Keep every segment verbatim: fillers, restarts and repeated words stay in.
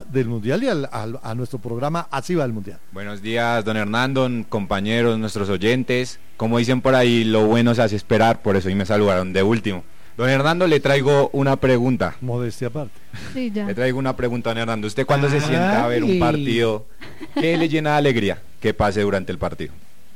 del Mundial y al, al, a nuestro programa Así va el Mundial. Buenos días, don Hernando, compañeros, nuestros oyentes. Como dicen por ahí, lo bueno se hace esperar, por eso hoy me saludaron de último. Don Hernando, le traigo una pregunta. Modestia aparte. Sí, ya. Le traigo una pregunta, don Hernando. ¿Usted cuando se sienta a ver un partido, qué le llena de alegría que pase durante el partido?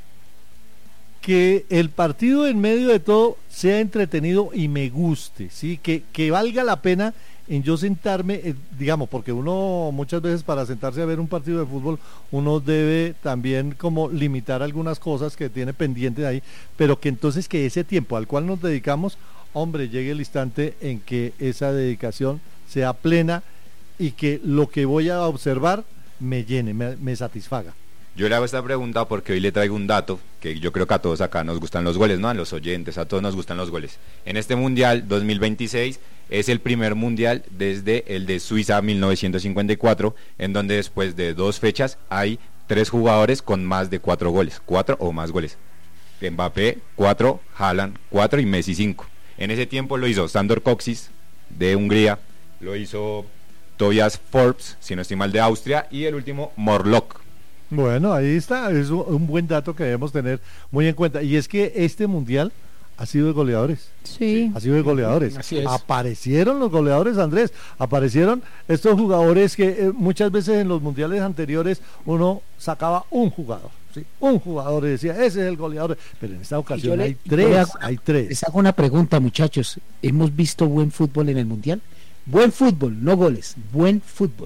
Que el partido en medio de todo sea entretenido y me guste, ¿sí? Que, que valga la pena en yo sentarme, eh, digamos, porque uno muchas veces para sentarse a ver un partido de fútbol, uno debe también como limitar algunas cosas que tiene pendientes ahí, pero que entonces que ese tiempo al cual nos dedicamos, hombre, llegue el instante en que esa dedicación sea plena y que lo que voy a observar me llene, me, me satisfaga. Yo le hago esta pregunta porque hoy le traigo un dato que yo creo que a todos acá nos gustan los goles, ¿no? A los oyentes, a todos nos gustan los goles. En este Mundial dos mil veintiséis es el primer Mundial desde el de Suiza mil novecientos cincuenta y cuatro, en donde después de dos fechas hay tres jugadores con más de cuatro goles, cuatro o más goles. Mbappé, cuatro, Haaland, cuatro y Messi, cinco. En ese tiempo lo hizo Sandor Kocsis de Hungría, lo hizo Tobias Forbes, si no estoy mal, de Austria, y el último Morlock. Bueno, ahí está, es un buen dato que debemos tener muy en cuenta. Y es que este Mundial ha sido de goleadores. Sí. Ha sido de goleadores. Así es. Aparecieron los goleadores, Andrés. Aparecieron estos jugadores que eh, muchas veces en los mundiales anteriores uno sacaba un jugador. ¿Sí? Un jugador y decía, ese es el goleador. Pero en esta ocasión le, hay tres, le hago, hay tres. Les hago una pregunta, muchachos. ¿Hemos visto buen fútbol en el Mundial? Buen fútbol, no goles. Buen fútbol.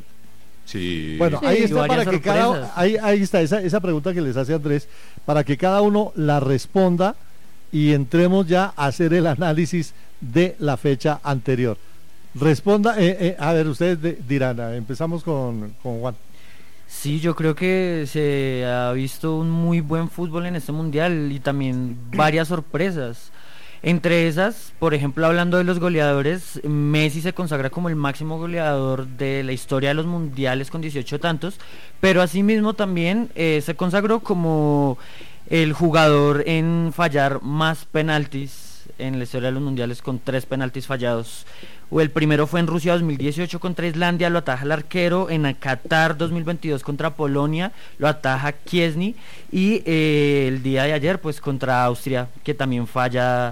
Sí. Bueno, sí, ahí está para que sorpresas. cada ahí, ahí está esa, esa pregunta que les hace Andrés, para que cada uno la responda y entremos ya a hacer el análisis de la fecha anterior. Responda, eh, eh, a ver, ustedes de, dirán, empezamos con, con Juan. Sí, yo creo que se ha visto un muy buen fútbol en este mundial y también varias sorpresas. Entre esas, por ejemplo, hablando de los goleadores, Messi se consagra como el máximo goleador de la historia de los mundiales con dieciocho tantos, pero asimismo también eh, se consagró como el jugador en fallar más penaltis en la historia de los mundiales con tres penaltis fallados. O el primero fue en Rusia dos mil dieciocho contra Islandia, lo ataja el arquero. En Qatar dos mil veintidós contra Polonia, lo ataja Kiesny. Y eh, el día de ayer, pues contra Austria, que también falla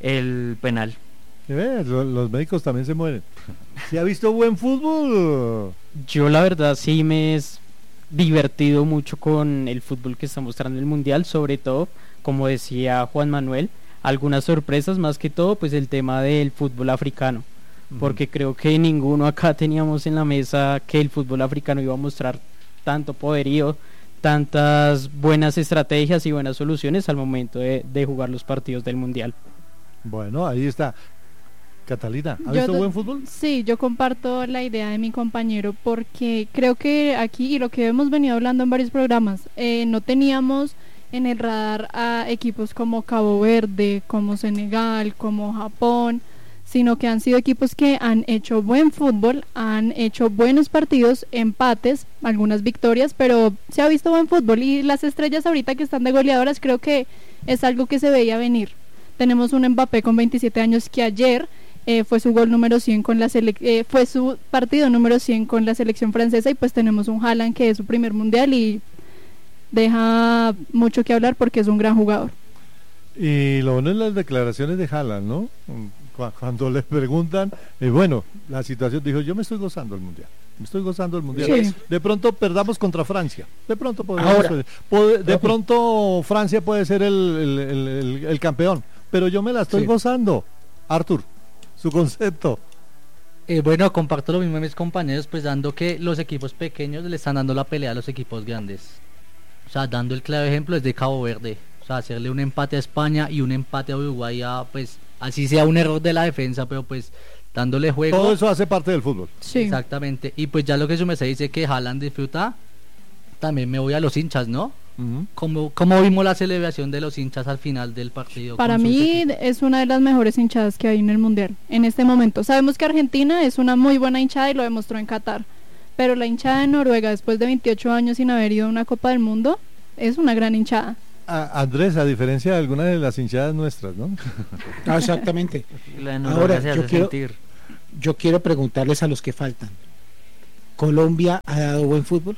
el penal. ¿Ves? Los médicos también se mueren. ¿Se ha visto buen fútbol? Yo la verdad sí me he divertido mucho con el fútbol que está mostrando el Mundial, sobre todo, como decía Juan Manuel, algunas sorpresas, más que todo pues el tema del fútbol africano, uh-huh. porque creo que ninguno acá teníamos en la mesa que el fútbol africano iba a mostrar tanto poderío, tantas buenas estrategias y buenas soluciones al momento de, de jugar los partidos del Mundial. Bueno, ahí está. Catalina, ¿ha Yo visto do- buen fútbol? Sí, yo comparto la idea de mi compañero porque creo que aquí, y lo que hemos venido hablando en varios programas, eh, no teníamos en el radar a equipos como Cabo Verde, como Senegal, como Japón, sino que han sido equipos que han hecho buen fútbol, han hecho buenos partidos, empates, algunas victorias, pero se ha visto buen fútbol y las estrellas ahorita que están de goleadoras creo que es algo que se veía venir. Tenemos un Mbappé con veintisiete años que ayer Eh, fue su gol número cien con la sele- eh, fue su partido número cien con la selección francesa, y pues tenemos un Haaland que es su primer mundial y deja mucho que hablar porque es un gran jugador. Y lo bueno es las declaraciones de Haaland, ¿no? Cu- Cuando le preguntan, eh, bueno, la situación, dijo, yo me estoy gozando el mundial, me estoy gozando el mundial. Sí. De pronto perdamos contra Francia, de pronto podemos, Ahora, puede- de pronto Francia puede ser el, el, el, el, el campeón, pero yo me la estoy Sí. gozando. Artur, su concepto. Eh, bueno, comparto lo mismo de mis compañeros, pues dando que los equipos pequeños le están dando la pelea a los equipos grandes. O sea, dando el claro ejemplo es de Cabo Verde. O sea, hacerle un empate a España y un empate a Uruguay, a, pues así sea un error de la defensa, pero pues dándole juego. Todo eso hace parte del fútbol. Sí. Exactamente. Y pues ya lo que su merced dice que Haaland disfruta, también me voy a los hinchas, ¿no? Uh-huh. ¿Cómo, cómo vimos la celebración de los hinchas al final del partido? Para con sus mí equipos? es una de las mejores hinchadas que hay en el mundial en este momento. Sabemos que Argentina es una muy buena hinchada y lo demostró en Qatar, pero la hinchada de Noruega, después de veintiocho años sin haber ido a una Copa del Mundo, es una gran hinchada. A- Andrés, a diferencia de algunas de las hinchadas nuestras, ¿no? Ah, exactamente. La Noruega Ahora, se yo hace quiero, sentir. yo quiero preguntarles a los que faltan. ¿Colombia ha dado buen fútbol?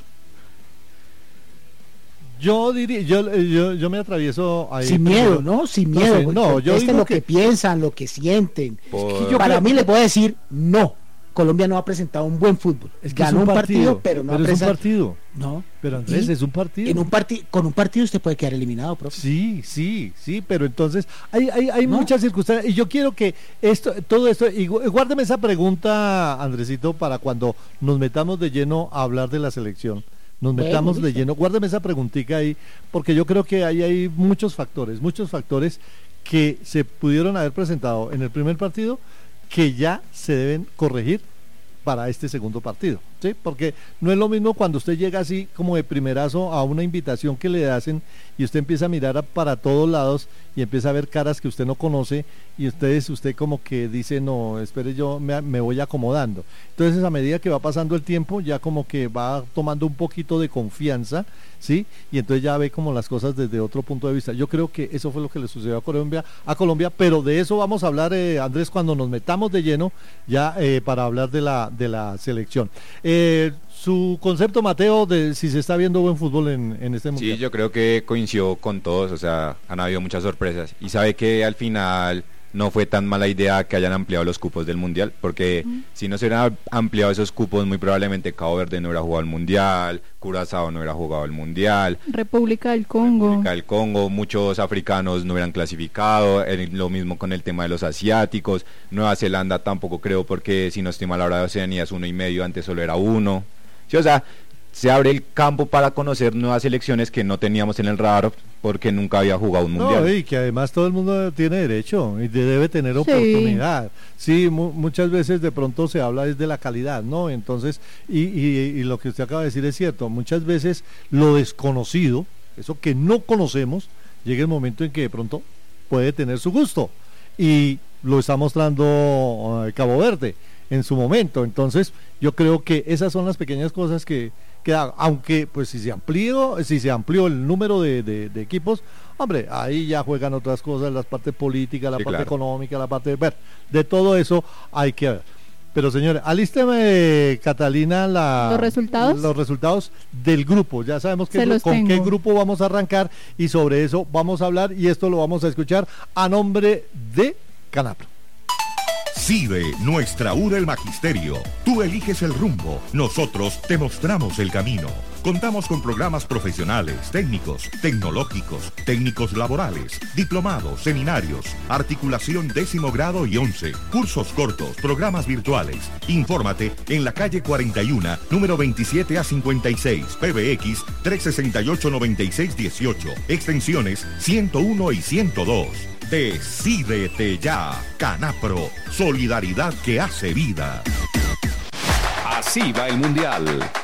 Yo diría, yo, yo, yo me atravieso ahí. Sin primero. miedo, ¿no? Sin No miedo. sé, no, yo Contesten digo lo que, que- piensan, lo que sienten. Por- yo Para creo- mí le puedo decir, no. Colombia no ha presentado un buen fútbol. Es que es Ganó un un partido, partido, pero no ha es un presentado. partido. No. Pero Andrés, Y es un partido. En un parti con un partido usted puede quedar eliminado, profe. Sí, sí, sí, pero entonces hay, hay, hay ¿No? muchas circunstancias y yo quiero que esto, todo esto, y gu- guárdeme esa pregunta, Andresito, para cuando nos metamos de lleno a hablar de la selección. Nos Bueno, metamos de listo. lleno, guárdeme esa preguntita ahí, porque yo creo que ahí hay muchos factores, muchos factores que se pudieron haber presentado en el primer partido que ya se deben corregir para este segundo partido, ¿sí? Porque no es lo mismo cuando usted llega así como de primerazo a una invitación que le hacen y usted empieza a mirar a- para todos lados y empieza a ver caras que usted no conoce y ustedes, usted como que dice, no, espere, yo me, me voy acomodando. Entonces a medida que va pasando el tiempo ya como que va tomando un poquito de confianza, ¿sí? Y entonces ya ve como las cosas desde otro punto de vista. Yo creo que eso fue lo que le sucedió a Colombia, a Colombia, pero de eso vamos a hablar, eh, Andrés, cuando nos metamos de lleno ya eh, para hablar de la, de la selección. Eh, su concepto, Mateo, de si se está viendo buen fútbol en, en este mundial. Sí, yo creo que coincidió con todos, o sea, han habido muchas sorpresas. Y sabe que al final no fue tan mala idea que hayan ampliado los cupos del Mundial, porque uh-huh. si no se hubieran ampliado esos cupos, muy probablemente Cabo Verde no hubiera jugado el Mundial, Curazao no hubiera jugado el Mundial, República del Congo, República del Congo, muchos africanos no hubieran clasificado, eh, lo mismo con el tema de los asiáticos, Nueva Zelanda tampoco creo, porque si no estoy mal, ahora de Oceanía es uno y medio, antes solo era uno. Sí, o sea, se abre el campo para conocer nuevas selecciones que no teníamos en el radar porque nunca había jugado un mundial. No, y que además todo el mundo tiene derecho y debe tener sí. oportunidad. Sí, mu muchas veces de pronto se habla es de la calidad, ¿no? Entonces, y, y, y lo que usted acaba de decir es cierto, muchas veces lo desconocido, eso que no conocemos, llega el momento en que de pronto puede tener su gusto. Y lo está mostrando uh, Cabo Verde en su momento. Entonces, yo creo que esas son las pequeñas cosas que, que aunque pues si se amplió, si se amplió el número de, de, de equipos, hombre, ahí ya juegan otras cosas, la parte política, la sí, parte claro. económica, la parte de ver, de todo eso hay que ver. Pero señores, alísteme, Catalina, la, los resultados los resultados del grupo. Ya sabemos que con tengo. qué grupo vamos a arrancar y sobre eso vamos a hablar y esto lo vamos a escuchar a nombre de Canapro. CIDE, nuestra U del Magisterio. Tú eliges el rumbo, nosotros te mostramos el camino. Contamos con programas profesionales, técnicos, tecnológicos, técnicos laborales, diplomados, seminarios, articulación décimo grado y once, cursos cortos, programas virtuales. Infórmate en la calle cuarenta y uno, número veintisiete a cincuenta y seis, P B X trescientos sesenta y ocho, noventa y seis dieciocho, extensiones ciento uno y ciento dos. Decídete ya, Canapro, solidaridad que hace vida. Así va el Mundial.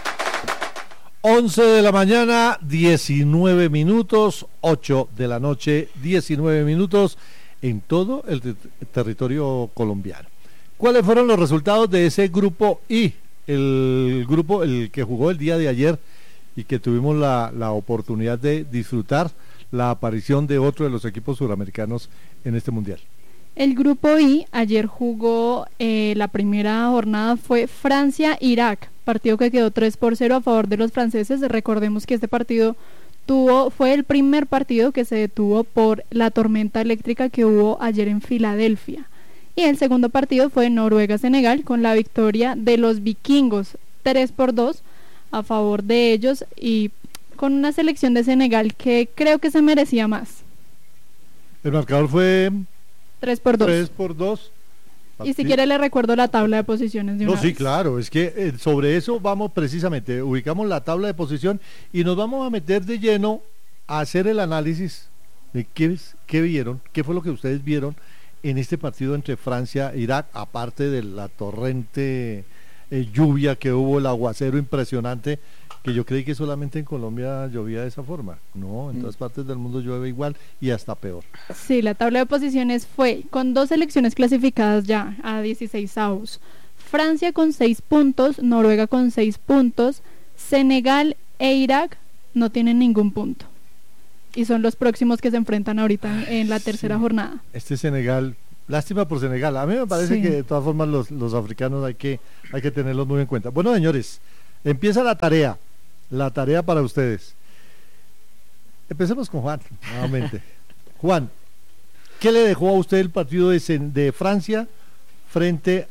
once de la mañana, diecinueve minutos, ocho de la noche, diecinueve minutos en todo el ter territorio colombiano. ¿Cuáles fueron los resultados de ese grupo I? El grupo, el que jugó el día de ayer y que tuvimos la, la oportunidad de disfrutar la aparición de otro de los equipos suramericanos en este mundial. El grupo I ayer jugó, eh, la primera jornada fue Francia-Irak, partido que quedó tres por cero a favor de los franceses. Recordemos que este partido tuvo fue el primer partido que se detuvo por la tormenta eléctrica que hubo ayer en Filadelfia. Y el segundo partido fue Noruega-Senegal con la victoria de los vikingos tres por dos a favor de ellos y con una selección de Senegal que creo que se merecía más. El marcador fue tres por dos. tres por dos. Y si quiere le recuerdo la tabla de posiciones de una No, sí, vez. claro, es que eh, sobre eso vamos precisamente, ubicamos la tabla de posición y nos vamos a meter de lleno a hacer el análisis de qué, qué vieron, qué fue lo que ustedes vieron en este partido entre Francia e Irak, aparte de la torrente eh, lluvia que hubo, el aguacero impresionante, que yo creí que solamente en Colombia llovía de esa forma. No, en todas partes del mundo llueve igual y hasta peor. Sí, la tabla de posiciones fue con dos selecciones clasificadas ya a dieciséis avos. Francia con seis puntos, Noruega con seis puntos, Senegal e Irak no tienen ningún punto. Y son los próximos que se enfrentan ahorita en la tercera sí. jornada. Este Senegal, lástima por Senegal. A mí me parece sí. que de todas formas los, los africanos hay que, hay que tenerlos muy en cuenta. Bueno, señores, Empieza la tarea, la tarea para ustedes. Empecemos con Juan, nuevamente. Juan, ¿qué le dejó a usted el partido de, de Francia frente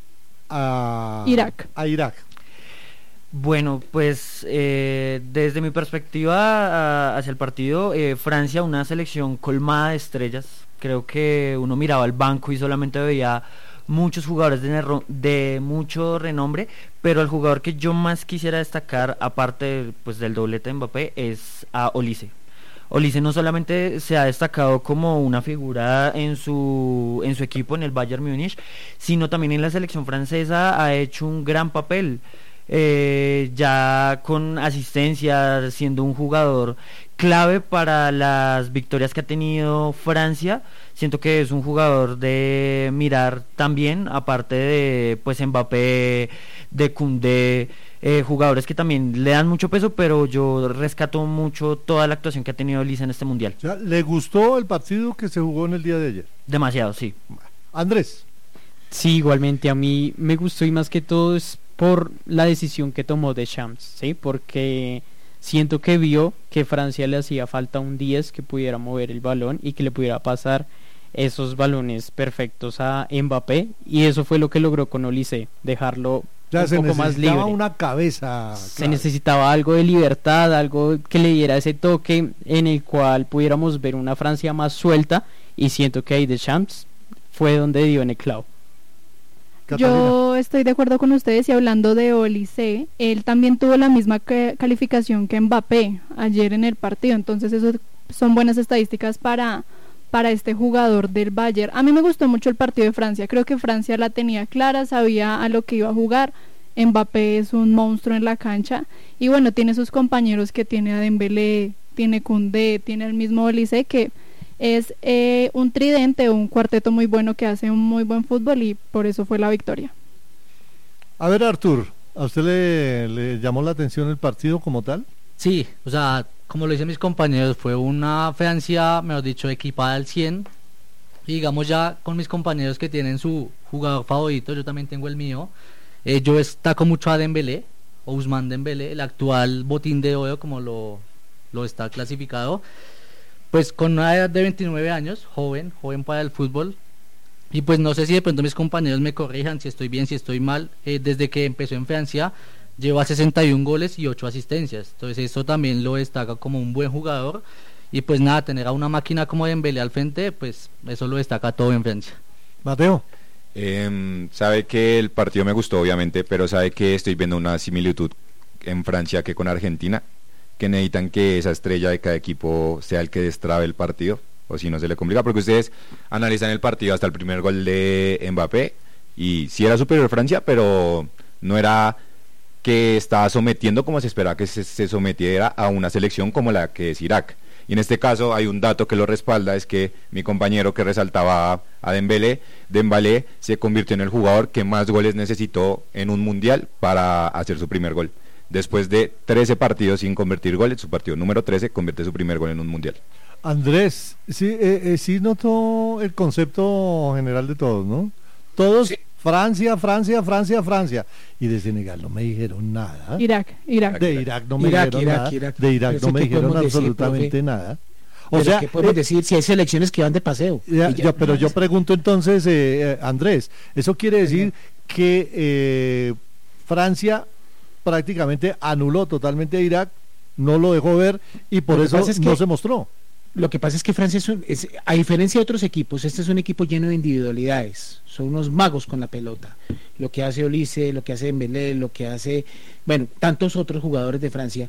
a Irak? A Irak. Bueno, pues eh, desde mi perspectiva a, hacia el partido, eh, Francia, una selección colmada de estrellas. Creo que uno miraba al banco y solamente veía muchos jugadores de, de mucho renombre, pero el jugador que yo más quisiera destacar, aparte pues del doblete de Mbappé, es a Olise. Olise no solamente se ha destacado como una figura en su en su equipo, en el Bayern Múnich, sino también en la selección francesa ha hecho un gran papel. Eh, ya con asistencia, siendo un jugador clave para las victorias que ha tenido Francia. Siento que es un jugador de mirar también, aparte de pues Mbappé, de Koundé, eh, jugadores que también le dan mucho peso, pero yo rescato mucho toda la actuación que ha tenido Olise en este mundial. O sea, ¿le gustó el partido que se jugó en el día de ayer? Demasiado, sí. Andrés. Sí, igualmente a mí me gustó, y más que todo es por la decisión que tomó Deschamps, ¿sí? Porque siento que vio que Francia le hacía falta un diez que pudiera mover el balón y que le pudiera pasar esos balones perfectos a Mbappé, y eso fue lo que logró con Olise, dejarlo ya un poco más libre. Una cabeza, se claro. necesitaba algo de libertad, algo que le diera ese toque en el cual pudiéramos ver una Francia más suelta, y siento que ahí Deschamps fue donde dio en el clavo. Yo estoy de acuerdo con ustedes, y hablando de Olise, él también tuvo la misma que, calificación que Mbappé ayer en el partido, entonces eso son buenas estadísticas para, para este jugador del Bayern. A mí me gustó mucho el partido de Francia, creo que Francia la tenía clara, sabía a lo que iba a jugar. Mbappé es un monstruo en la cancha, y bueno, tiene sus compañeros que tiene a Dembélé, tiene Koundé, tiene el mismo Olise, que es eh, un tridente o un cuarteto muy bueno que hace un muy buen fútbol, y por eso fue la victoria. A ver, Artur, ¿a usted le, le llamó la atención el partido como tal? Sí, o sea, como lo dicen mis compañeros, fue una Francia, mejor dicho, equipada al cien. Y digamos, ya con mis compañeros que tienen su jugador favorito, yo también tengo el mío. Eh, yo destaco mucho a Dembélé, Ousmane Dembélé, el actual botín de oro, como lo, lo está clasificado. Pues con una edad de veintinueve años, joven, joven para el fútbol. Y pues no sé si de pronto mis compañeros me corrijan si estoy bien, si estoy mal. Eh, desde que empezó en Francia, lleva sesenta y un goles y ocho asistencias. Entonces eso también lo destaca como un buen jugador. Y pues nada, tener a una máquina como Dembélé al frente, pues eso lo destaca todo en Francia. Mateo. Eh, sabe que el partido me gustó, obviamente, pero sabe que estoy viendo una similitud en Francia que con Argentina, que necesitan que esa estrella de cada equipo sea el que destrabe el partido, o si no se le complica, porque ustedes analizan el partido hasta el primer gol de Mbappé, y sí era superior Francia, pero no era que estaba sometiendo como se esperaba que se, se sometiera a una selección como la que es Irak. Y en este caso hay un dato que lo respalda, es que mi compañero que resaltaba a Dembélé, Dembélé se convirtió en el jugador que más goles necesitó en un mundial para hacer su primer gol. Después de trece partidos sin convertir goles, su partido número trece convierte su primer gol en un mundial. Andrés, sí, eh, eh, sí notó el concepto general de todos, ¿no? Todos, sí. Francia, Francia, Francia, Francia. Y de Senegal no me dijeron nada. Irak, Irak. De Irak no me Irak, dijeron Irak, nada. Irak. De Irak Pero no me dijeron absolutamente decir, nada. O pero sea, ¿qué podemos eh, decir si hay selecciones que van de paseo? Ya, ya, yo, pero no, yo es... pregunto entonces, eh, Andrés, ¿eso quiere decir que eh, Francia prácticamente anuló totalmente a Irak, no lo dejó ver y por eso es no se mostró? Lo que pasa es que Francia es, un, es, a diferencia de otros equipos, este es un equipo lleno de individualidades, son unos magos con la pelota. Lo que hace Olise, lo que hace Dembélé, lo que hace, bueno, tantos otros jugadores de Francia,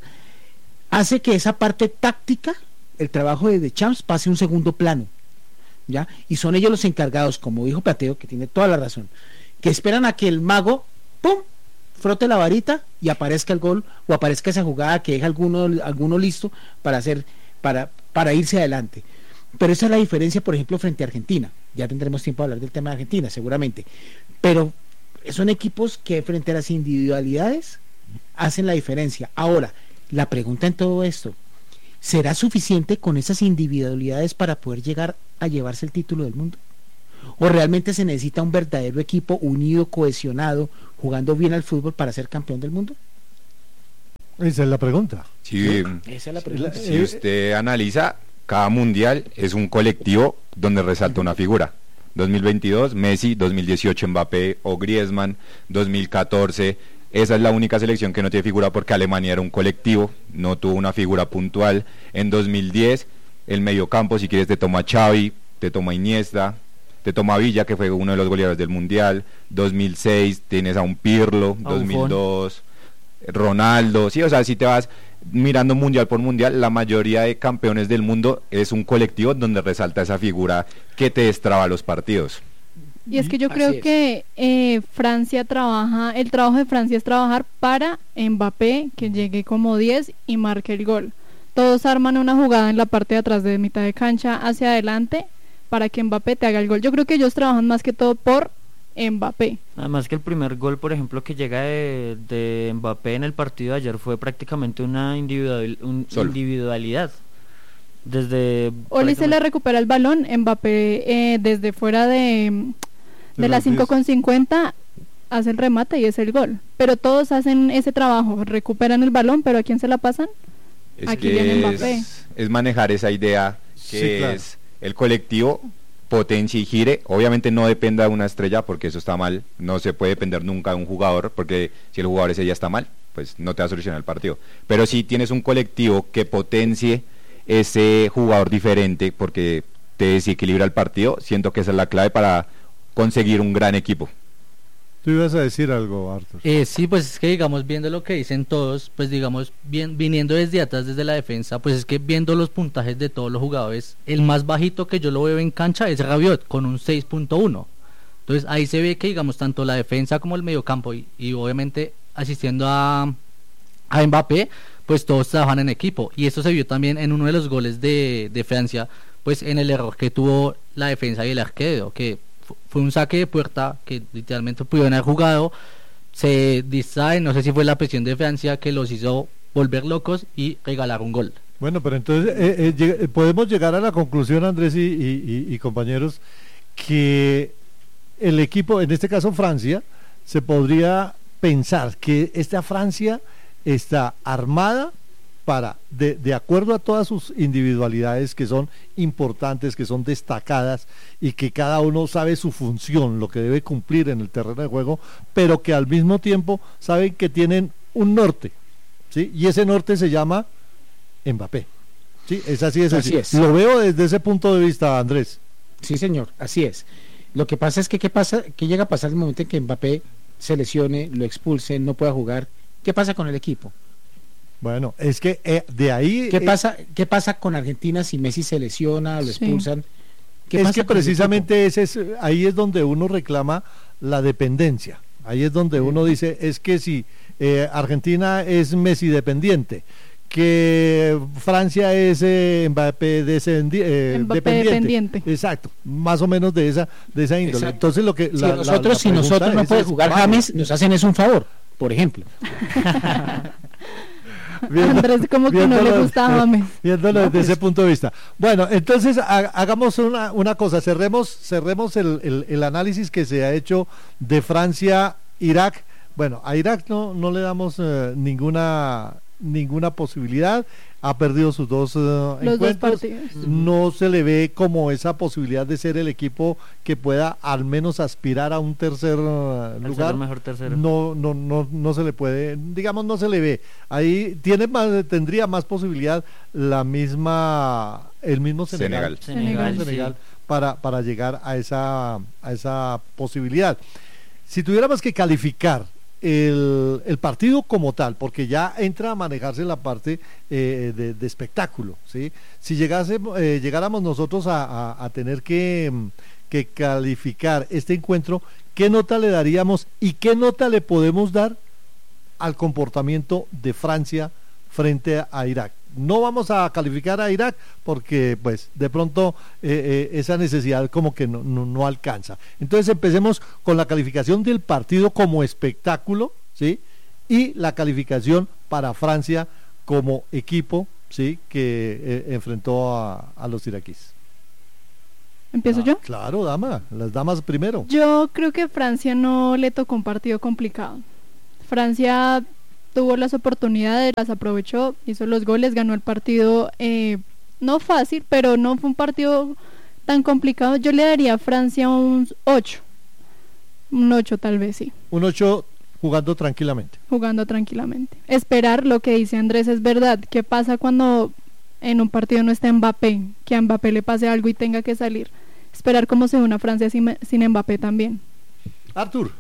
hace que esa parte táctica, el trabajo de Deschamps, pase a un segundo plano, ¿ya? Y son ellos los encargados, como dijo Plateo, que tiene toda la razón, que esperan a que el mago, ¡pum!, frote la varita y aparezca el gol, o aparezca esa jugada que deja alguno, alguno listo para hacer, para, para irse adelante. Pero esa es la diferencia, por ejemplo, frente a Argentina. Ya tendremos tiempo de hablar del tema de Argentina, seguramente. Pero son equipos que frente a las individualidades hacen la diferencia. Ahora, la pregunta en todo esto, ¿será suficiente con esas individualidades para poder llegar a llevarse el título del mundo? ¿O realmente se necesita un verdadero equipo unido, cohesionado, jugando bien al fútbol para ser campeón del mundo? Esa es la pregunta. Sí, Esa es la pregunta. si usted analiza, cada mundial es un colectivo donde resalta una figura. dos mil veintidós, Messi, dos mil dieciocho, Mbappé o Griezmann, dos mil catorce, esa es la única selección que no tiene figura porque Alemania era un colectivo, no tuvo una figura puntual. En dos mil diez, el mediocampo, si quieres, te toma Xavi, te toma Iniesta, te toma Villa, que fue uno de los goleadores del mundial. dos mil seis tienes a un Pirlo, A dos mil dos Ronaldo, sí, o sea, si te vas mirando mundial por mundial, la mayoría de campeones del mundo es un colectivo donde resalta esa figura que te destraba los partidos. Y es que yo Así creo es. que eh, Francia trabaja, el trabajo de Francia es trabajar para Mbappé, que llegue como diez y marque el gol. Todos arman una jugada en la parte de atrás de mitad de cancha hacia adelante para que Mbappé te haga el gol. Yo creo que ellos trabajan más que todo por Mbappé. Además que el primer gol, por ejemplo, que llega de, de Mbappé en el partido de ayer fue prácticamente una individual, un- Solo. individualidad. Desde Oli se le recupera el balón, Mbappé eh, desde fuera de, de las cinco con cincuenta hace el remate y es el gol. Pero todos hacen ese trabajo, recuperan el balón, pero ¿a quién se la pasan? Es Aquí viene que Mbappé. es, es manejar esa idea que Sí, claro. es el colectivo potencia y gire. Obviamente no dependa de una estrella porque eso está mal, no se puede depender nunca de un jugador porque si el jugador ese día está mal, pues no te va a solucionar el partido. Pero si tienes un colectivo que potencie ese jugador diferente porque te desequilibra el partido, siento que esa es la clave para conseguir un gran equipo. Tú ibas a decir algo, Arthur. Eh, sí, pues es que digamos, viendo lo que dicen todos, pues digamos, bien, viniendo desde atrás, desde la defensa, pues es que viendo los puntajes de todos los jugadores, el más bajito que yo lo veo en cancha es Rabiot, con un seis punto uno. Entonces ahí se ve que, digamos, tanto la defensa como el mediocampo y, y obviamente asistiendo a, a Mbappé, pues todos trabajan en equipo. Y eso se vio también en uno de los goles de, de Francia, pues en el error que tuvo la defensa y el arquero, que fue un saque de puerta que literalmente pudieron haber jugado, se distraen, no sé si fue la presión de Francia que los hizo volver locos y regalar un gol. Bueno, pero entonces eh, eh, lleg- podemos llegar a la conclusión, Andrés y, y- y- y compañeros, que el equipo, en este caso Francia, se podría pensar que esta Francia está armada para, de, de acuerdo a todas sus individualidades que son importantes, que son destacadas y que cada uno sabe su función, lo que debe cumplir en el terreno de juego, pero que al mismo tiempo saben que tienen un norte, ¿sí? Y ese norte se llama Mbappé. Sí, es así, es así. Así es. Lo veo desde ese punto de vista, Andrés. Sí, señor, así es. Lo que pasa es que ¿qué pasa? Que llega a pasar el momento en que Mbappé se lesione, lo expulsen, no pueda jugar. ¿Qué pasa con el equipo? Bueno, es que eh, de ahí... ¿Qué eh, pasa? ¿Qué pasa con Argentina si Messi se lesiona, lo Sí. expulsan? ¿Qué es pasa que con el precisamente ese es, ahí es donde uno reclama la dependencia. Ahí es donde uno dice, es que si eh, Argentina es Messi dependiente, que Francia es eh, Mbappé, descendi- eh, Mbappé dependiente. dependiente. Exacto, más o menos de esa de esa índole. Exacto. Entonces lo que Si la- la- nosotros, la si pregunta nosotros no es, puede es, jugar vamos. James, nos hacen es un favor, por ejemplo. Viendo- Andrés como que no le viéndolo- gusta a James. Viéndolo No, desde pues. ese punto de vista. Bueno, entonces ha- hagamos una, una cosa, cerremos, cerremos el, el- el análisis que se ha hecho de Francia-Irak. Bueno, a Irak no, no le damos eh, ninguna, ninguna posibilidad, ha perdido sus dos eh, Los dos encuentros. partidos. No se le ve como esa posibilidad de ser el equipo que pueda al menos aspirar a un tercer eh, el lugar. mejor tercero. No, no, no, no se le puede, digamos, no se le ve. Ahí tiene más, tendría más posibilidad la misma, el mismo Senegal, Senegal. Senegal, el mismo sí. Senegal para, para llegar a esa, a esa posibilidad. Si tuviéramos que calificar el, el partido como tal, porque ya entra a manejarse la parte eh, de, de espectáculo, ¿sí? Si llegase, eh, llegáramos nosotros a, a- a tener que, mm, que calificar este encuentro, ¿qué nota le daríamos y qué nota le podemos dar al comportamiento de Francia frente a Irak? No vamos a calificar a Irak porque pues de pronto eh, eh, esa necesidad como que no, no, no alcanza. Entonces empecemos con la calificación del partido como espectáculo, ¿sí? Y la calificación para Francia como equipo, ¿sí? Que eh, enfrentó a, a los iraquíes. ¿Empiezo Ah, yo? Claro, dama, las damas primero. Yo creo que Francia no le tocó un partido complicado. Francia tuvo las oportunidades, las aprovechó, hizo los goles, ganó el partido, eh, no fácil, pero no fue un partido tan complicado. Yo le daría a Francia un ocho, un ocho tal vez, sí. Un ocho jugando tranquilamente. Jugando tranquilamente. Esperar, lo que dice Andrés es verdad. ¿Qué pasa cuando en un partido no está Mbappé? Que a Mbappé le pase algo y tenga que salir. Esperar cómo se ve una Francia sin, sin Mbappé también. Artur.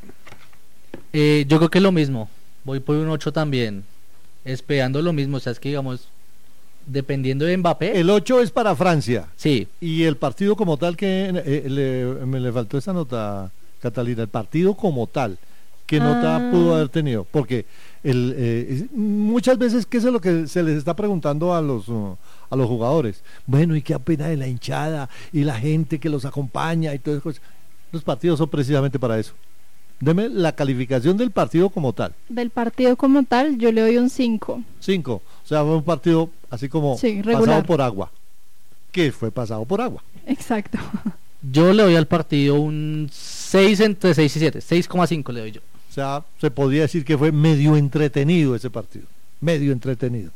Eh, yo creo que es lo mismo. Voy por un ocho también. Esperando lo mismo. O sea, es que digamos, dependiendo de Mbappé. El ocho es para Francia. Sí. Y el partido como tal, que eh, le, me le faltó esa nota, Catalina. El partido como tal, ¿qué ah. nota pudo haber tenido? Porque el, eh, muchas veces, ¿qué es lo que se les está preguntando a los, uh, a los jugadores? Bueno, ¿y qué opina de la hinchada y la gente que los acompaña y todas esas cosas? Los partidos son precisamente para eso. Deme la calificación del partido como tal. Del partido como tal, yo le doy un cinco. cinco. O sea, fue un partido así como sí, pasado por agua. ¿Qué fue pasado por agua? Exacto. Yo le doy al partido un seis entre seis y siete. seis coma cinco le doy yo. O sea, se podría decir que fue medio entretenido ese partido. Medio entretenido.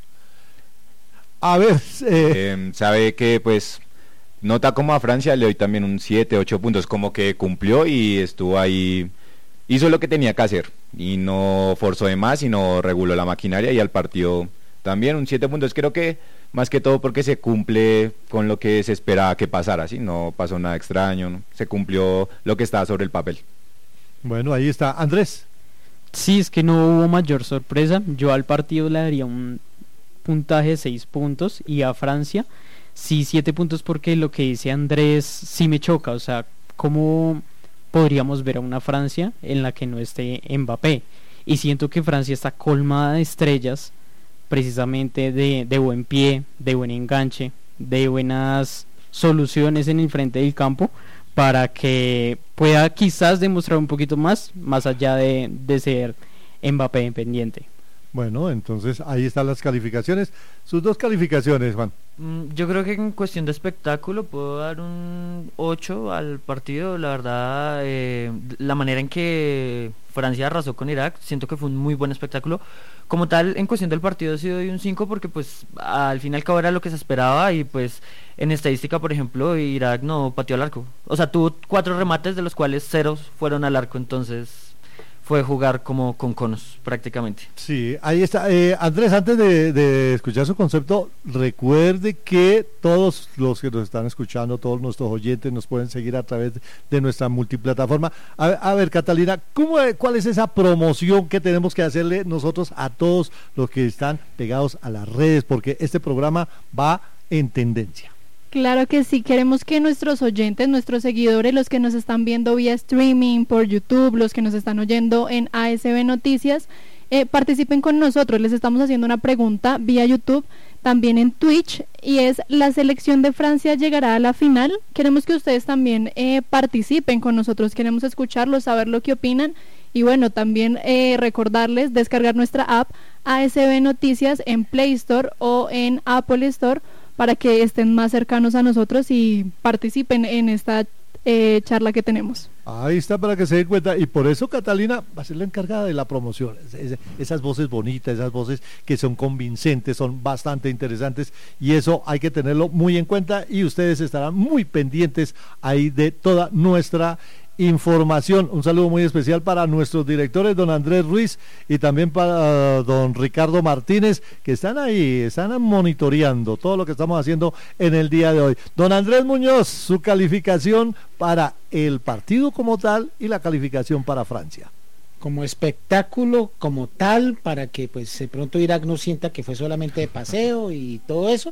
A ver... Eh... Eh, sabe que pues... Nota como a Francia le doy también un siete, ocho puntos. Como que cumplió y estuvo ahí... Hizo lo que tenía que hacer y no forzó de más, sino reguló la maquinaria, y al partido también un siete puntos. Creo que más que todo porque se cumple con lo que se esperaba que pasara, ¿sí? No pasó nada extraño, ¿no? Se cumplió lo que estaba sobre el papel. Bueno, ahí está. Andrés. Sí, es que no hubo mayor sorpresa. Yo al partido le daría un puntaje de seis puntos y a Francia sí siete puntos, porque lo que dice Andrés sí me choca. O sea, ¿cómo podríamos ver a una Francia en la que no esté Mbappé? Y siento que Francia está colmada de estrellas, precisamente de, de buen pie, de buen enganche, de buenas soluciones en el frente del campo, para que pueda quizás demostrar un poquito más, más allá de, de ser Mbappé independiente. Bueno, entonces ahí están las calificaciones. Sus dos calificaciones, Juan. Yo creo que en cuestión de espectáculo puedo dar un ocho al partido. La verdad, eh, la manera en que Francia arrasó con Irak, siento que fue un muy buen espectáculo. Como tal, en cuestión del partido sí doy un cinco, porque pues al fin y al cabo era lo que se esperaba, y pues en estadística, por ejemplo, Irak no pateó al arco. O sea, tuvo cuatro remates, de los cuales ceros fueron al arco, entonces fue jugar como con conos prácticamente. Sí, ahí está. Eh, Andrés, antes de, de escuchar su concepto, recuerde que todos los que nos están escuchando, todos nuestros oyentes, nos pueden seguir a través de nuestra multiplataforma. A, a ver, Catalina, ¿cómo, ¿cuál es esa promoción que tenemos que hacerle nosotros a todos los que están pegados a las redes? Porque este programa va en tendencia. Claro que sí, queremos que nuestros oyentes, nuestros seguidores, los que nos están viendo vía streaming, por YouTube, los que nos están oyendo en A S B Noticias, eh, participen con nosotros. Les estamos haciendo una pregunta vía YouTube, también en Twitch, y es: ¿la selección de Francia llegará a la final? Queremos que ustedes también eh, participen con nosotros, queremos escucharlos, saber lo que opinan, y bueno, también eh, recordarles descargar nuestra app A S B Noticias en Play Store o en Apple Store, para que estén más cercanos a nosotros y participen en esta eh, charla que tenemos. Ahí está, para que se den cuenta, y por eso Catalina va a ser la encargada de la promoción. Es, esas voces bonitas, esas voces que son convincentes, son bastante interesantes, y eso hay que tenerlo muy en cuenta, y ustedes estarán muy pendientes ahí de toda nuestra información. Un saludo muy especial para nuestros directores, don Andrés Ruiz, y también para uh, don Ricardo Martínez, que están ahí, están monitoreando todo lo que estamos haciendo en el día de hoy. Don Andrés Muñoz, su calificación para el partido como tal y la calificación para Francia. Como espectáculo como tal, para que pues de pronto Irak no sienta que fue solamente de paseo y todo eso,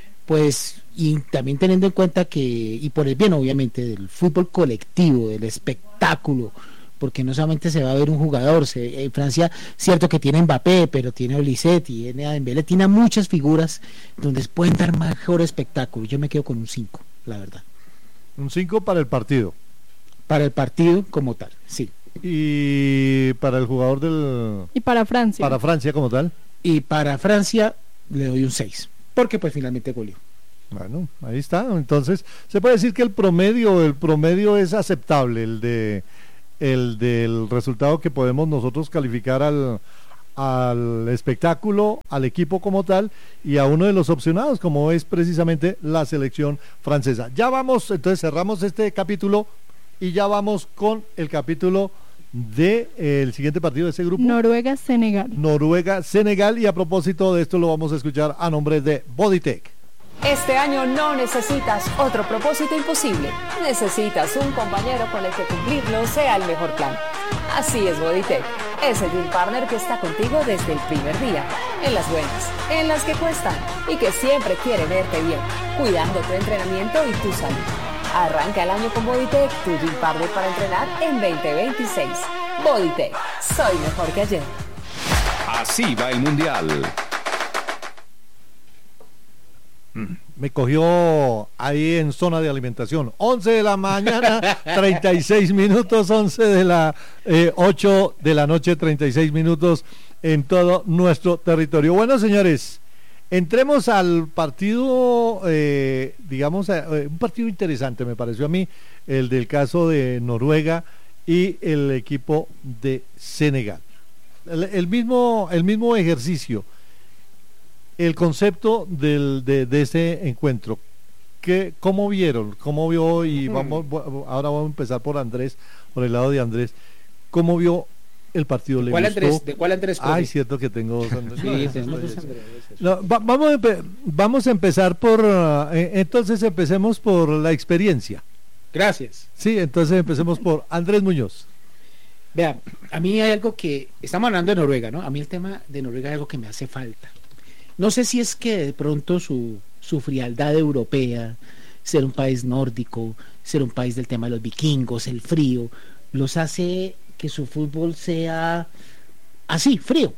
pues, y también teniendo en cuenta que, y por el bien obviamente del fútbol colectivo, del espectáculo, porque no solamente se va a ver un jugador, se, en Francia cierto que tiene Mbappé, pero tiene Olise, tiene a Dembélé, tiene a muchas figuras donde pueden dar mejor espectáculo. Yo me quedo con un cinco, la verdad. Un cinco para el partido. Para el partido como tal, sí. Y para el jugador del... Y para Francia. Para Francia como tal. Y para Francia le doy un seis. Porque pues finalmente goleó. Bueno, ahí está. Entonces, se puede decir que el promedio, el promedio es aceptable, el de el del resultado que podemos nosotros calificar al, al espectáculo, al equipo como tal y a uno de los opcionados como es precisamente la selección francesa. Ya vamos, entonces cerramos este capítulo y ya vamos con el capítulo de eh, el siguiente partido de ese grupo. Noruega-Senegal. Noruega-Senegal, y a propósito de esto lo vamos a escuchar a nombre de Bodytech. Este año no necesitas otro propósito imposible. Necesitas un compañero con el que cumplirlo sea el mejor plan. Así es Bodytech, ese Gym Partner que está contigo desde el primer día, en las buenas, en las que cuestan y que siempre quiere verte bien, cuidando tu entrenamiento y tu salud. Arranca el año con Bodytech, tu Gym Partner para entrenar en veinte veintiséis. Bodytech, soy mejor que ayer. Así va el Mundial. Me cogió ahí en zona de alimentación. once de la mañana, treinta y seis minutos, once de la eh, ocho de la noche, treinta y seis minutos en todo nuestro territorio. Bueno, señores, entremos al partido, eh, digamos, eh, un partido interesante me pareció a mí, el del caso de Noruega y el equipo de Senegal. El, el mismo, el mismo ejercicio. El concepto del, de, de ese encuentro, ¿qué, ¿cómo vieron? ¿Cómo vio? Y vamos, ahora vamos a empezar por Andrés, por el lado de Andrés. ¿Cómo vio el partido? ¿Le ¿Cuál gustó? Andrés? ¿De cuál Andrés? Ay, cierto que tengo dos Andrés. Sí, No, tenemos eso dos es- Andrés. No, va- vamos, a empe- vamos a empezar por, uh, eh, entonces empecemos por la experiencia. Gracias. Sí, entonces empecemos por Andrés Muñoz. Vea, a mí hay algo que, estamos hablando de Noruega, ¿no? A mí el tema de Noruega es algo que me hace falta. No sé si es que de pronto su, su frialdad europea, ser un país nórdico, ser un país del tema de los vikingos, el frío, los hace que su fútbol sea así, frío.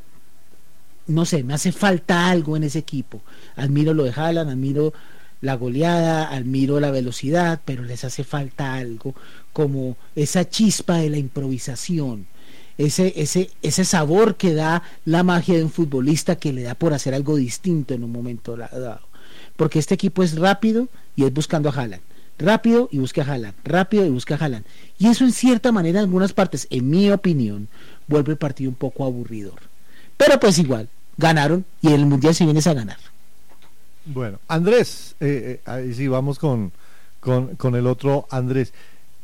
No sé, me hace falta algo en ese equipo. Admiro lo de Haaland, admiro la goleada, admiro la velocidad, pero les hace falta algo, como esa chispa de la improvisación. Ese, ese, ese sabor que da la magia de un futbolista, que le da por hacer algo distinto en un momento dado. Porque este equipo es rápido y es buscando a Haaland. Rápido y busca a Haaland. Rápido y busca a Haaland. Y eso en cierta manera, en algunas partes, en mi opinión, vuelve el partido un poco aburridor. Pero pues igual, ganaron y en el Mundial se vienes a ganar. Bueno, Andrés, eh, eh, ahí sí vamos con, con, con el otro Andrés.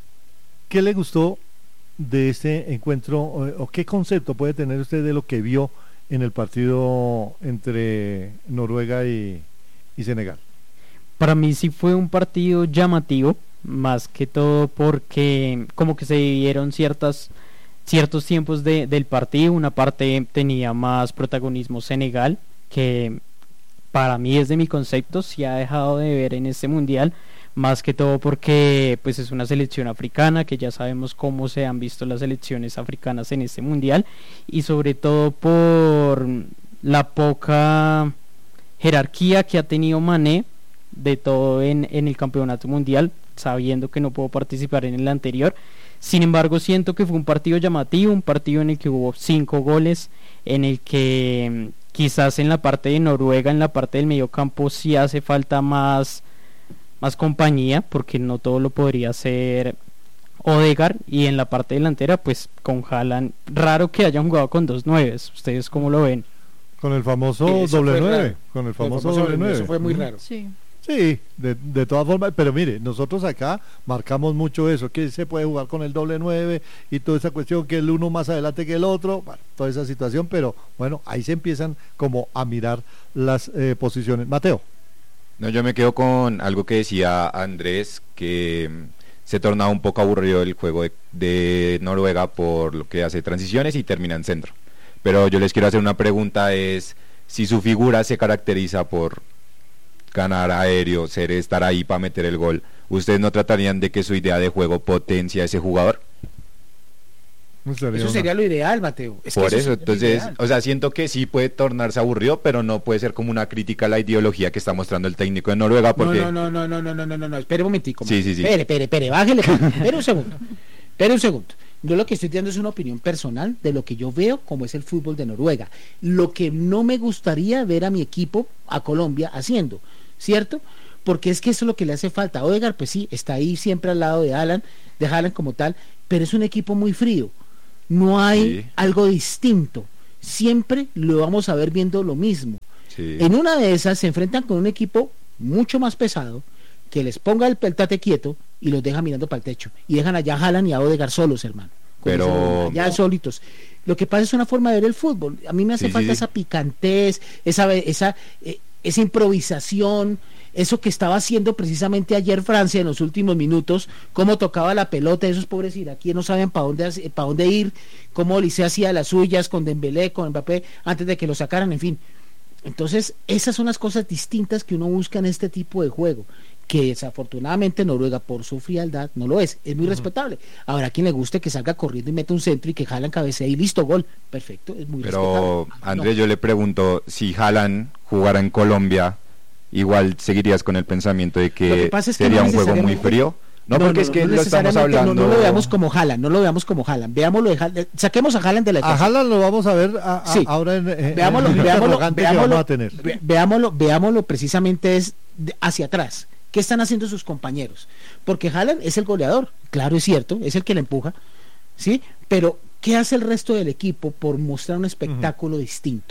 ¿Qué le gustó de este encuentro o, o qué concepto puede tener usted de lo que vio en el partido entre Noruega y, y Senegal? Para mí sí fue un partido llamativo, más que todo porque como que se dividieron ciertas ciertos tiempos de, del partido. Una parte tenía más protagonismo Senegal, que para mí desde mi concepto sí ha dejado de ver en este mundial, más que todo porque pues es una selección africana, que ya sabemos cómo se han visto las selecciones africanas en este mundial, y sobre todo por la poca jerarquía que ha tenido Mané de todo en, en el campeonato mundial, sabiendo que no puedo participar en el anterior. Sin embargo, siento que fue un partido llamativo, un partido en el que hubo cinco goles, en el que quizás en la parte de Noruega, en la parte del mediocampo, sí hace falta más, más compañía, porque no todo lo podría hacer Odegaard, y en la parte delantera, pues con Haaland, raro que hayan jugado con dos nueves. ¿Ustedes cómo lo ven? Con el famoso Eso doble fue nueve, raro. con el Con el famoso famoso doble nueve. Eso fue muy Ujú. raro. Sí. Sí, de, de todas formas, pero mire, nosotros acá marcamos mucho eso, que se puede jugar con el doble nueve y toda esa cuestión, que el uno más adelante que el otro, bueno, toda esa situación, pero bueno, ahí se empiezan como a mirar las eh, posiciones. Mateo. No, yo me quedo con algo que decía Andrés, que mm, se tornaba un poco aburrido el juego de, de Noruega por lo que hace transiciones y termina en centro. Pero yo les quiero hacer una pregunta, es si su figura se caracteriza por ganar aéreo, ser estar ahí para meter el gol, ¿ustedes no tratarían de que su idea de juego potencia a ese jugador? Eso sería lo ideal, Mateo. Es que Por eso, sería lo entonces, ideal. o sea, siento que sí puede tornarse aburrido, pero no puede ser como una crítica a la ideología que está mostrando el técnico de Noruega, porque No, no, no, no, no, no, no, no, no, espere un momentico. Sí, sí, sí. Espere, espere, espere, bájele. Espere un segundo. Espere un segundo. Yo lo que estoy dando es una opinión personal de lo que yo veo como es el fútbol de Noruega. Lo que no me gustaría ver a mi equipo, a Colombia, haciendo, ¿cierto? Porque es que eso es lo que le hace falta. Odegaard, pues sí, está ahí siempre al lado de Haaland, de Haaland como tal, pero es un equipo muy frío. No hay Sí. algo distinto. siempre lo vamos a ver viendo lo mismo. Sí. En una de esas se enfrentan con un equipo mucho más pesado, que les ponga el, el tate quieto y los deja mirando para el techo, y dejan allá a Haaland y a Odegaard solos, hermano. Pero ya solitos. Lo que pasa es una forma de ver el fútbol. A mí me hace Sí, falta sí, sí. esa picantez, esa esa eh, esa improvisación, eso que estaba haciendo precisamente ayer Francia en los últimos minutos, cómo tocaba la pelota, esos pobres iraquíes no sabían para dónde para dónde ir, cómo Olise hacía las suyas con Dembélé, con Mbappé antes de que lo sacaran, en fin. Entonces, esas son las cosas distintas que uno busca en este tipo de juego, que desafortunadamente Noruega por su frialdad no lo es, es muy uh-huh. respetable. Habrá quien le guste que salga corriendo y meta un centro y que Haaland cabecea y listo, gol, perfecto, es muy Pero respetable. Andrés, no. yo le pregunto, si Haaland jugara en Colombia, igual seguirías con el pensamiento de que, que pasa es que sería no un juego muy frío. No, No, porque no, es que no lo estamos hablando. No, no lo veamos como Haaland, no lo veamos como Haaland. Veámoslo de Haaland, saquemos a Haaland de la ecuación. A Haaland lo vamos a ver a, a, sí. ahora en, en veámoslo, en el veámoslo, veámoslo, veámoslo, que vamos a tener. Ve, veámoslo, veámoslo precisamente es de, hacia atrás. ¿Qué están haciendo sus compañeros? Porque Haaland es el goleador, claro, es cierto, es el que le empuja, ¿sí? Pero ¿qué hace el resto del equipo por mostrar un espectáculo uh-huh. distinto?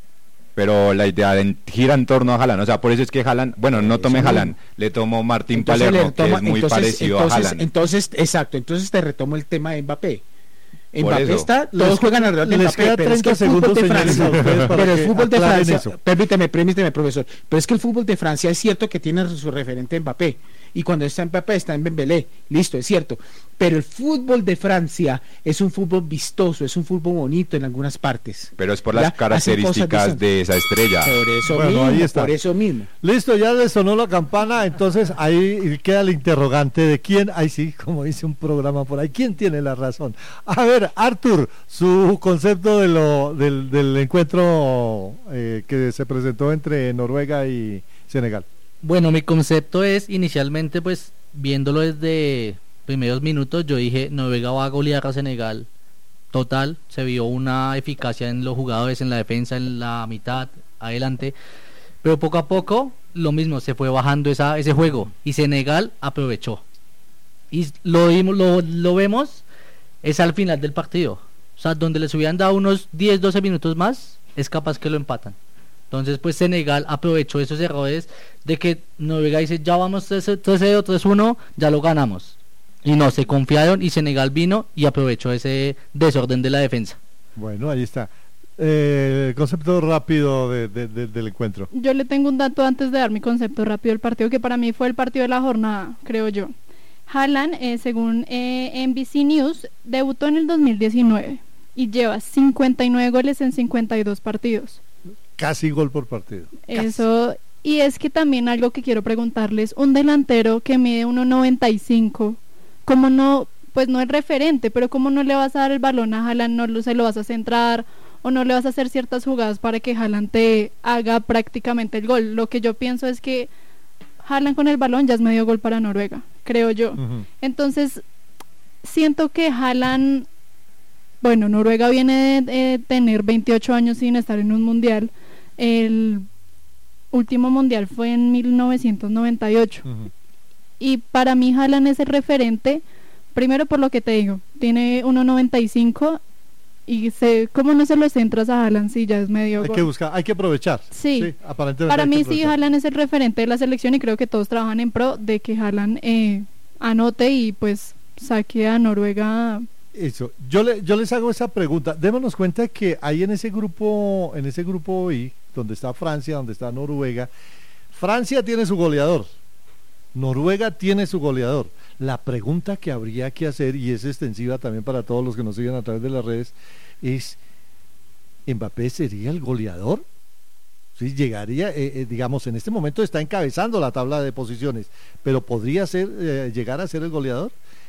Pero la idea de, gira en torno a Haaland, o sea, por eso es que Haaland, bueno, no tome Haaland, le tomó Martín entonces Palermo, toma, que es muy entonces, parecido entonces, a Haaland. Entonces, exacto, entonces te retomo el tema de Mbappé. Por Mbappé eso. está, todos les, juegan alrededor de les Mbappé, queda pero es que el segundos, fútbol de Francia, pero el fútbol de Francia, eso. permíteme, permíteme, profesor, pero es que el fútbol de Francia es cierto que tiene su referente Mbappé, y cuando está Mbappé está en Dembélé, listo, es cierto, pero el fútbol de Francia es un fútbol vistoso, es un fútbol bonito en algunas partes. Pero es por ¿ya? las características de esa estrella. Por eso bueno, mismo, ahí está. por eso mismo. Listo, ya le sonó la campana, entonces ahí queda el interrogante de quién, ahí sí, como dice un programa por ahí, quién tiene la razón. A ver, Arthur, su concepto de lo del, del encuentro eh, que se presentó entre Noruega y Senegal. Bueno, mi concepto es, inicialmente, pues, viéndolo desde primeros minutos, yo dije, Noruega va a golear a Senegal. Total, se vio una eficacia en los jugadores, en la defensa, en la mitad, adelante. Pero poco a poco, lo mismo, se fue bajando esa, ese juego. Y Senegal aprovechó. Y lo, lo, lo vemos, es al final del partido. O sea, donde les hubieran dado unos diez, doce minutos más, es capaz que lo empatan. Entonces, pues Senegal aprovechó esos errores de que Noruega dice, ya vamos tres cero, tres uno, ya lo ganamos. Y no, se confiaron y Senegal vino y aprovechó ese desorden de la defensa. Bueno, ahí está. Eh, concepto rápido de, de, de, del encuentro. Yo le tengo un dato antes de dar mi concepto rápido del partido, que para mí fue el partido de la jornada, creo yo. Haaland, eh, según eh, N B C News, debutó en el dos mil diecinueve y lleva cincuenta y nueve goles en cincuenta y dos partidos. Casi gol por partido. Eso, Casi. Y es que también algo que quiero preguntarles, un delantero que mide uno noventa y cinco, ¿cómo no, pues no es referente, pero cómo no le vas a dar el balón a Haaland, no lo, se lo vas a centrar, o no le vas a hacer ciertas jugadas para que Haaland te haga prácticamente el gol? Lo que yo pienso es que Haaland con el balón ya es medio gol para Noruega, creo yo. Uh-huh. Entonces, siento que Haaland, bueno, Noruega viene de, de tener veintiocho años sin estar en un mundial. El último mundial fue en mil novecientos noventa y ocho. Uh-huh. Y para mí Haaland es el referente, primero por lo que te digo, tiene uno noventa y cinco y se, ¿cómo no se lo centras a Haaland si ya es medio hay gol? que buscar, hay que aprovechar. Sí, sí aparentemente para mí sí, aprovechar. Haaland es el referente de la selección y creo que todos trabajan en pro de que Haaland eh, anote y pues saque a Noruega. Eso, yo le, yo les hago esa pregunta. Démonos cuenta que ahí en ese grupo, en ese grupo I, donde está Francia, donde está Noruega, Francia tiene su goleador, Noruega tiene su goleador. La pregunta que habría que hacer, y es extensiva también para todos los que nos siguen a través de las redes, es, ¿Mbappé sería el goleador? Sí, llegaría, eh, eh, digamos, en este momento está encabezando la tabla de posiciones, pero ¿podría ser, eh, llegar a ser el goleador?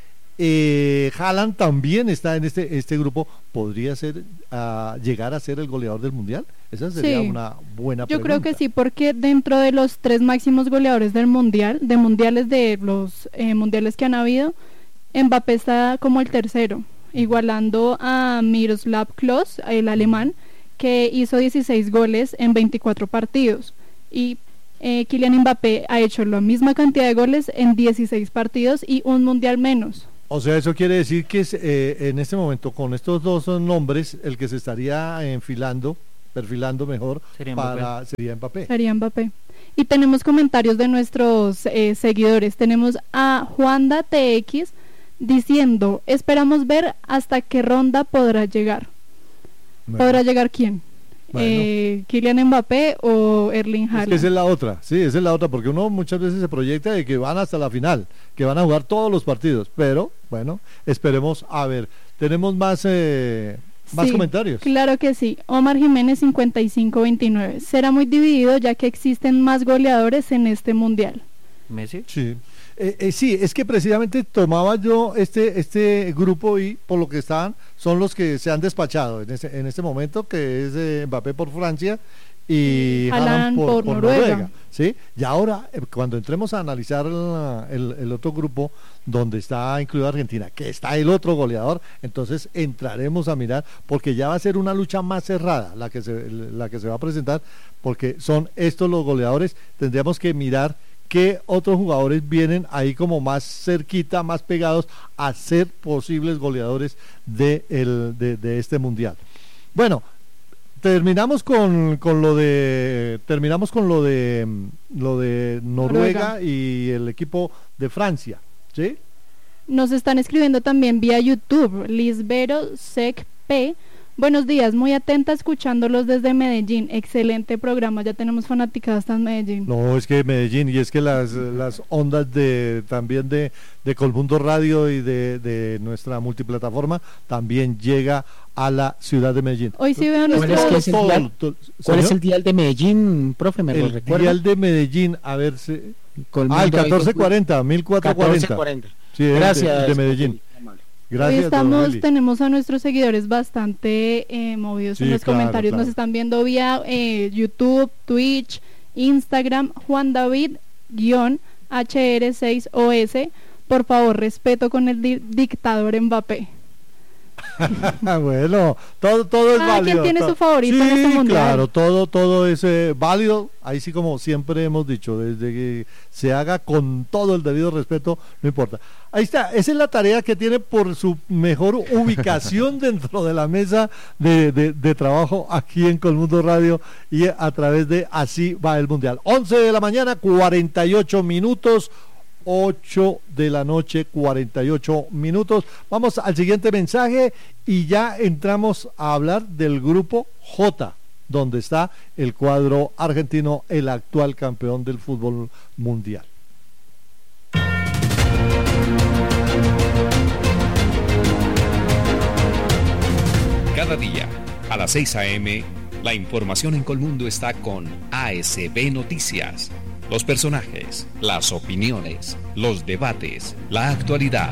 Eh, Haaland también está en este este grupo, ¿podría ser uh, llegar a ser el goleador del mundial? Esa sería sí. una buena Yo pregunta. creo que sí, porque dentro de los tres máximos goleadores del mundial, de mundiales de los eh, mundiales que han habido, Mbappé está como el tercero, igualando a Miroslav Klose, el alemán, que hizo dieciséis goles en veinticuatro partidos, y eh, Kylian Mbappé ha hecho la misma cantidad de goles en dieciséis partidos y un mundial menos. O sea, eso quiere decir que eh, en este momento, con estos dos nombres, el que se estaría enfilando, perfilando mejor, Sería para sería Mbappé. Sería Mbappé. Y tenemos comentarios de nuestros eh, seguidores. Tenemos a Juanda T X diciendo, esperamos ver hasta qué ronda podrá llegar. Bueno. ¿Podrá llegar quién? Bueno. Eh, ¿Kylian Mbappé o Erling Es Haaland? que esa es la otra, sí, esa es la otra, porque uno muchas veces se proyecta de que van hasta la final, que van a jugar todos los partidos, pero bueno, esperemos a ver. Tenemos más eh, más Sí, comentarios. Claro que sí. Omar Jiménez cincuenta y cinco veintinueve. Será muy dividido ya que existen más goleadores en este mundial. Messi. Sí. Eh, eh, sí, es que precisamente tomaba yo este este grupo y por lo que estaban son los que se han despachado en este, en este momento, que es eh, Mbappé por Francia y Haaland Haaland por, por por Noruega. Noruega, ¿sí? Y ahora, eh, cuando entremos a analizar el, el- el otro grupo donde está incluido Argentina, que está el otro goleador, entonces entraremos a mirar, porque ya va a ser una lucha más cerrada la que se, la que se va a presentar, porque son estos los goleadores. Tendríamos que mirar qué otros jugadores vienen ahí como más cerquita, más pegados a ser posibles goleadores de, el, de, de este mundial. Bueno, terminamos con, con lo de terminamos con lo de mm, lo de Noruega, Noruega. y el equipo de Francia, ¿sí? Nos están escribiendo también vía YouTube. Lisbero Sec P. Buenos días, muy atenta escuchándolos desde Medellín. Excelente programa, ya tenemos fanaticadas hasta en Medellín. No, es que Medellín, y es que las, las ondas de también de, de Colmundo Radio y de, de nuestra multiplataforma también llega a la ciudad de Medellín. Hoy sí veo ¿Cuál es nuestros... que es el Todo- dial? todo- ¿Cuál es ¿señor? el dial de Medellín, profe? ¿Me lo El recuerda? dial de Medellín, a ver si... Colmundo Ah, el ahí, catorce cuarenta, mil cuatrocientos cuarenta. catorce cuarenta. Sí, es de- Gracias. de Medellín. Amable. Gracias, Hoy don estamos, Eli. tenemos a nuestros seguidores bastante eh, movidos en Sí, los claro, comentarios. claro. Nos están viendo vía eh, YouTube, Twitch, Instagram, Juan David guión H R seis O S. Por favor, respeto con el di- dictador Mbappé. Bueno, todo, todo es Cada válido. quien tiene todo- su favorito sí, en este mundial. claro, todo, todo es eh, válido. Ahí sí, como siempre hemos dicho, desde que se haga con todo el debido respeto, no importa. Ahí está, esa es la tarea que tiene por su mejor ubicación dentro de la mesa de, de- de trabajo aquí en Colmundo Radio y a través de Así va el Mundial. once de la mañana, cuarenta y ocho minutos. ocho de la noche, cuarenta y ocho minutos. Vamos al siguiente mensaje y ya entramos a hablar del grupo J, donde está el cuadro argentino, el actual campeón del fútbol mundial. Cada día, a las seis a eme, la información en Colmundo está con A S B Noticias. Los personajes, las opiniones, los debates, la actualidad.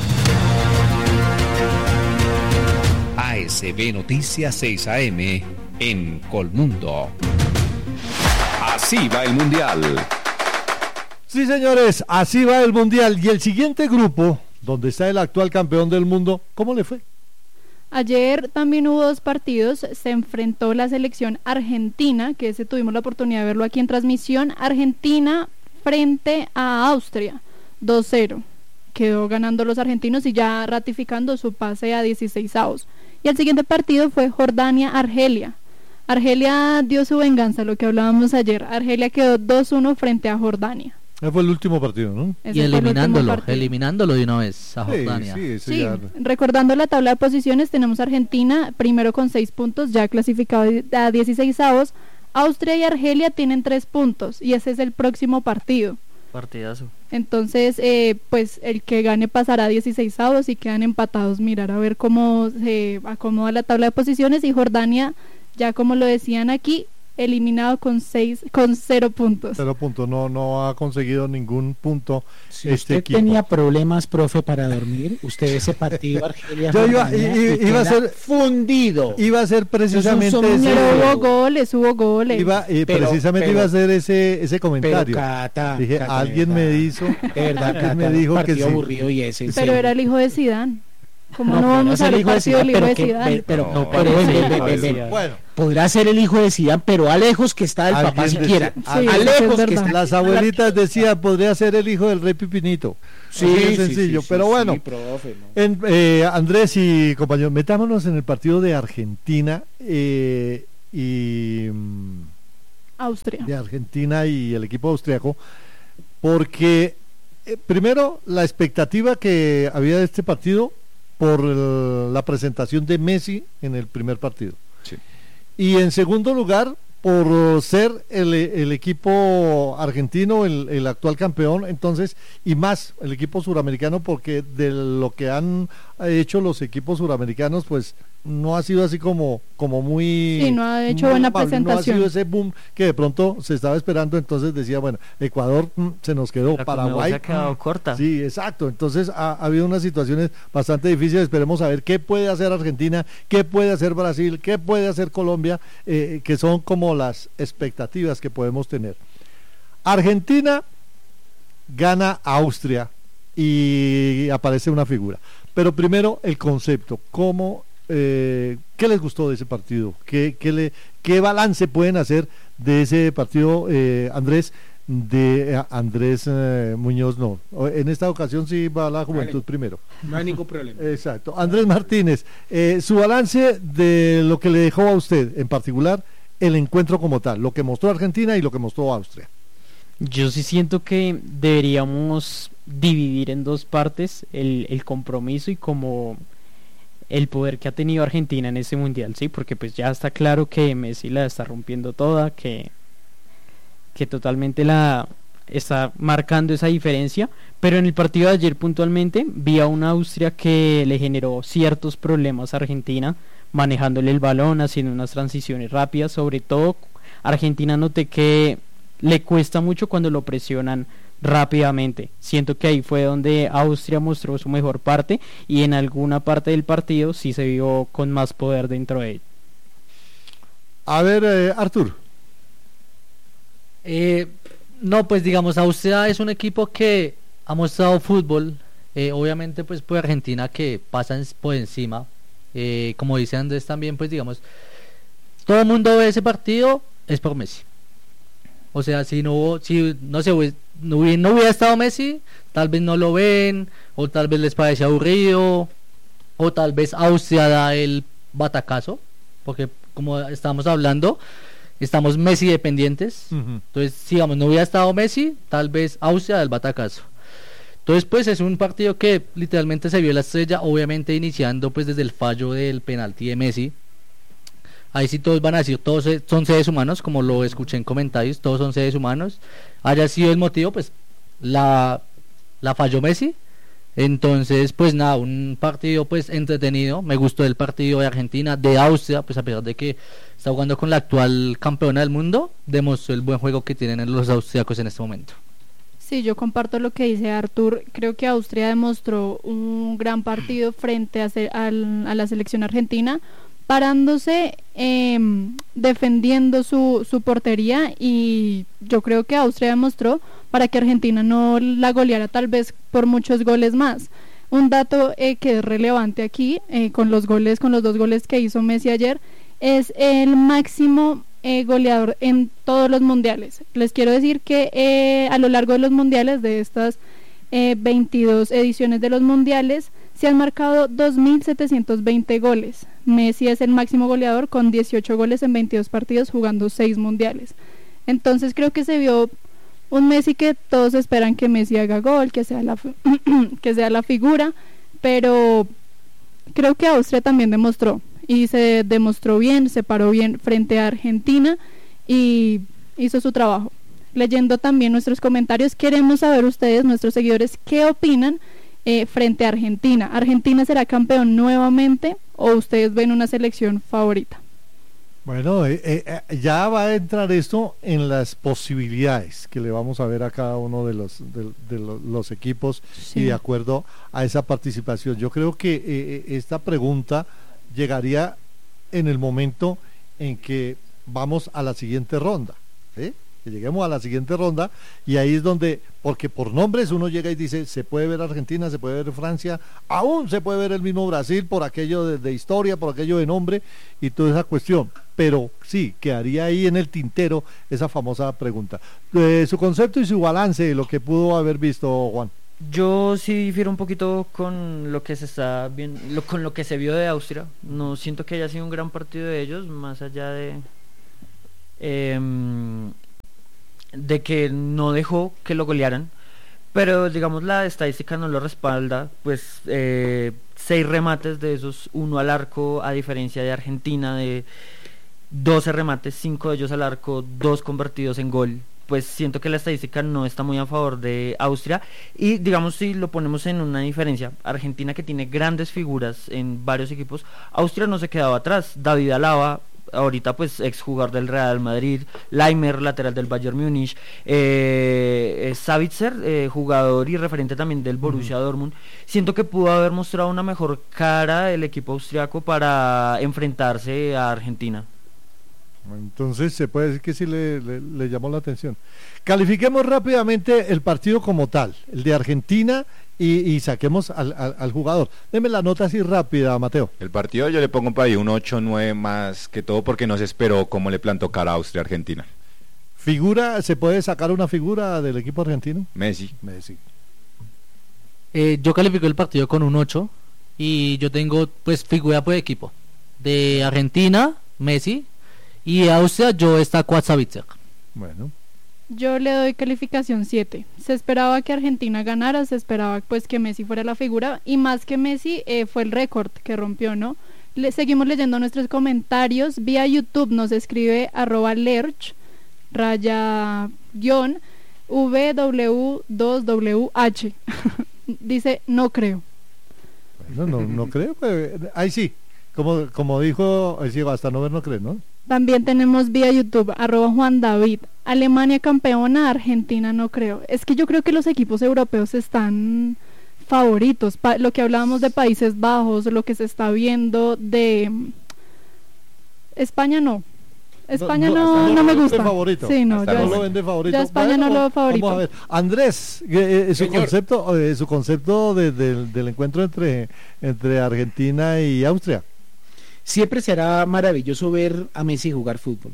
A S B Noticias seis a eme en Colmundo. Así va el Mundial. Sí, señores, así va el mundial. Y el siguiente grupo, donde está el actual campeón del mundo, ¿cómo le fue? Ayer también hubo dos partidos, se enfrentó la selección argentina, que ese tuvimos la oportunidad de verlo aquí en transmisión, Argentina frente a Austria, dos cero, quedó ganando los argentinos y ya ratificando su pase a dieciseisavos. Y el siguiente partido fue Jordania-Argelia. Argelia dio su venganza, lo que hablábamos ayer, Argelia quedó dos uno frente a Jordania. Ese fue el último partido, ¿no? Ese Y fue el último eliminándolo, partido. eliminándolo de una vez a Sí, Jordania. sí, eso Sí, ya- recordando la tabla de posiciones, tenemos Argentina primero con seis puntos, ya clasificado a dieciseisavos. Austria y Argelia tienen tres puntos y ese es el próximo partido. Partidazo. Entonces, eh, pues el que gane pasará a dieciseisavos y quedan empatados. Mirar a ver cómo se acomoda la tabla de posiciones. Y Jordania, ya como lo decían aquí, eliminado con seis, con cero puntos. Cero puntos, no, no ha conseguido ningún punto Si este usted equipo. tenía problemas, profe, para dormir, usted ese partido Argelia Yo iba- Jordania, i- i- y iba a queda ser- fundido. Iba a ser precisamente Eso es un ese, Pero somnífero. hubo goles, hubo goles. iba, eh, Pero- precisamente pero- iba a hacer ese, ese Pero comentario. Cata, Dije, Cata, alguien de me verdad, hizo, de verdad, alguien Cata, me dijo que partido sí. aburrido y ese. Pero era el hijo de Zidane. Como No, no, podrá vamos a ser ver el el hijo de partido del Zidane, hijo pero de que- Zidane? pero- No, pero parece ven, el ven, hijo ven, de ven, ven. Zidane. Bueno, Podrá ser el hijo de Zidane, pero a lejos que está el papá Alguien siquiera. decía- Sí, a- eso a sí es lejos que verdad. está. las abuelitas decían, podría ser el hijo del rey Pipinito. Sí, Así de sí, sencillo, sí, pero sí, bueno. sí, profe, ¿no? En, eh, Andrés y compañeros, metámonos en el partido de Argentina eh, y mm, Austria. de Argentina y el equipo austriaco, porque eh, primero la expectativa que había de este partido por el- la presentación de Messi en el primer partido. Sí. Y en segundo lugar, por ser el, el equipo argentino el, el actual campeón, entonces, y más el equipo suramericano, porque de lo que han hecho los equipos suramericanos, pues no ha sido así como, como muy... Sí, no ha hecho muy buena amable, presentación. No ha sido ese boom que de pronto se estaba esperando, entonces decía, bueno, Ecuador mm, se nos quedó, La Conmebol Paraguay... se ha quedado mm, corta. Sí, exacto. Entonces ha, ha habido unas situaciones bastante difíciles. Esperemos a ver qué puede hacer Argentina, qué puede hacer Brasil, qué puede hacer Colombia, eh, que son como las expectativas que podemos tener. Argentina gana a Austria y aparece una figura. Pero primero el concepto, cómo, eh, ¿qué les gustó de ese partido? ¿Qué, qué, le, qué balance pueden hacer de ese partido, eh, Andrés? De eh, Andrés eh, Muñoz, no. En esta ocasión sí va la juventud Vale. primero. No hay ningún problema. Exacto. Andrés Martínez, eh, su balance de lo que le dejó a usted, en particular, el encuentro como tal, lo que mostró Argentina y lo que mostró Austria. Yo sí siento que deberíamos dividir en dos partes el, el compromiso y como el poder que ha tenido Argentina en ese mundial, sí, porque pues ya está claro que Messi la está rompiendo toda, que, que totalmente la está marcando esa diferencia, pero en el partido de ayer puntualmente vi a una Austria que le generó ciertos problemas a Argentina, manejándole el balón, haciendo unas transiciones rápidas, sobre todo Argentina noté que le cuesta mucho cuando lo presionan rápidamente. Siento que ahí fue donde Austria mostró su mejor parte y en alguna parte del partido sí se vio con más poder dentro de él. A ver, eh, Artur. Eh, no, pues digamos, Austria es un equipo que ha mostrado fútbol, eh, obviamente pues por Argentina que pasa en- por encima, eh, como dice Andrés también, pues digamos, todo el mundo ve ese partido, es por Messi. O sea, si no, hubo- si no sé, hubiera- no hubiera, no hubiera estado Messi, tal vez no lo ven, o tal vez les parece aburrido, o tal vez Austria da el batacazo, porque como estamos hablando, estamos Messi dependientes. Entonces, si digamos, no hubiera estado Messi, tal vez Austria del batacazo. Entonces, pues es un partido que literalmente se vio la estrella, obviamente iniciando pues desde el fallo del penalti de Messi. Ahí sí todos van a decir, todos se- son seres humanos, como lo escuché en comentarios, todos son seres humanos. Haya sido el motivo, pues la, la falló Messi. Entonces, pues nada, un partido pues entretenido. Me gustó el partido de Argentina, de Austria, pues a pesar de que está jugando con la actual campeona del mundo, demostró el buen juego que tienen los austriacos en este momento. Sí, yo comparto lo que dice Artur. Creo que Austria demostró un gran partido frente a, se- al- a la selección argentina, parándose, em, defendiendo su, su portería, y yo creo que Austria demostró para que Argentina no la goleara tal vez por muchos goles más. Un dato eh, que es relevante aquí, eh, con los goles, con los dos goles que hizo Messi ayer, es el máximo eh, goleador en todos los mundiales. Les quiero decir que eh, a lo largo de los mundiales, de estas eh, veintidós ediciones de los mundiales, se han marcado dos mil setecientos veinte goles. Messi es el máximo goleador con dieciocho goles en veintidós partidos, jugando seis mundiales. Entonces creo que se vio un Messi que todos esperan que Messi haga gol, que sea la fi- que sea la figura, pero creo que Austria también demostró, y se demostró bien, se paró bien frente a Argentina y hizo su trabajo. Leyendo también nuestros comentarios, queremos saber ustedes, nuestros seguidores, qué opinan eh, frente a Argentina. ¿Argentina será campeón nuevamente o ustedes ven una selección favorita? Bueno, eh, eh, eh, ya va a entrar esto en las posibilidades que le vamos a ver a cada uno de los de, de lo- los equipos Sí. y de acuerdo a esa participación. Yo creo que eh, eh, esta pregunta llegaría en el momento en que vamos a la siguiente ronda, ¿sí? que lleguemos a la siguiente ronda, y ahí es donde, porque por nombres uno llega y dice, se puede ver Argentina, se puede ver Francia, aún se puede ver el mismo Brasil por aquello de, de historia, por aquello de nombre y toda esa cuestión, pero sí, quedaría ahí en el tintero esa famosa pregunta. Eh, su concepto y su balance, lo que pudo haber visto, Juan. Yo sí difiero un poquito con lo que se está viendo, lo, con lo que se vio de Austria. No siento que haya sido un gran partido de ellos, más allá de eh, de que no dejó que lo golearan, pero digamos la estadística no lo respalda, pues eh, seis remates, de esos uno al arco, a diferencia de Argentina de doce remates, cinco de ellos al arco, dos convertidos en gol. Pues siento que la estadística no está muy a favor de Austria, y digamos si lo ponemos en una diferencia, Argentina, que tiene grandes figuras en varios equipos, Austria no se quedaba atrás. David Alaba, ahorita pues exjugador del Real Madrid, Laimer, lateral del Bayern Múnich, eh, eh, Savitzer, eh, jugador y referente también del Borussia uh-huh. Dortmund. Siento que pudo haber mostrado una mejor cara el equipo austriaco para enfrentarse a Argentina. Entonces se puede decir que sí le, le, le llamó la atención. Califiquemos rápidamente el partido como tal, el de Argentina, y, y saquemos al, al, al jugador. Deme la nota así rápida, Mateo. El partido yo le pongo para ahí un ocho nueve, más que todo porque no se esperó cómo le plantó cara a Austria Argentina. ¿Figura? ¿Se puede sacar una figura del equipo argentino? Messi. Messi. Eh, yo califico el partido con un ocho, y yo tengo pues figura por equipo. De Argentina, Messi, y Austria yo destaco a Savitzer. Bueno. Yo le doy calificación siete. Se esperaba que Argentina ganara, se esperaba pues que Messi fuera la figura, y más que Messi eh, fue el récord que rompió, ¿no? Le, seguimos leyendo nuestros comentarios vía YouTube. Nos escribe arroba lerch raya guión V W dos W H. Dice, no creo. No, no, no creo. Pues, ahí sí, como, como dijo, ahí sí, hasta no ver no creer, ¿no? También tenemos vía YouTube, arroba Juan David, Alemania campeona, Argentina no creo. Es que yo creo que los equipos europeos están favoritos, pa- lo que hablábamos de Países Bajos, lo que se está viendo de España no. España no, no, no, no me gusta. Favorito. Sí, no, hasta yo no es, lo vende favorito. Ya España bueno, no lo veo favorito. Vamos a ver. Andrés, eh, eh, su Señor. concepto, eh, su concepto de, de, del encuentro entre, entre Argentina y Austria. Siempre será maravilloso ver a Messi jugar fútbol.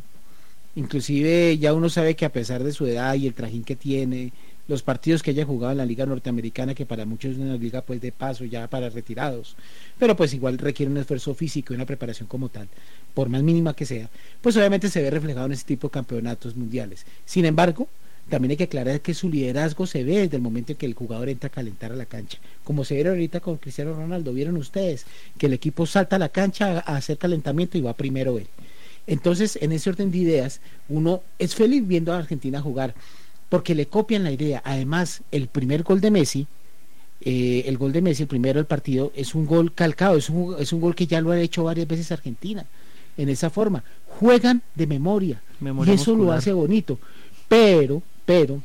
Inclusive ya uno sabe que a pesar de su edad y el trajín que tiene, los partidos que haya jugado en la liga norteamericana, que para muchos es una liga pues de paso ya para retirados, pero pues igual requiere un esfuerzo físico y una preparación como tal, por más mínima que sea, pues obviamente se ve reflejado en ese tipo de campeonatos mundiales. Sin embargo, también hay que aclarar que su liderazgo se ve desde el momento en que el jugador entra a calentar a la cancha, como se vieron ahorita con Cristiano Ronaldo. Vieron ustedes que el equipo salta a la cancha a, a hacer calentamiento y va primero él. Entonces, en ese orden de ideas, uno es feliz viendo a Argentina jugar, porque le copian la idea. Además, el primer gol de Messi, eh, el gol de Messi, el primero del partido, es un gol calcado, es un, es un gol que ya lo ha hecho varias veces Argentina, en esa forma. Juegan de memoria, memoria y eso muscular. Lo hace bonito. Pero, pero,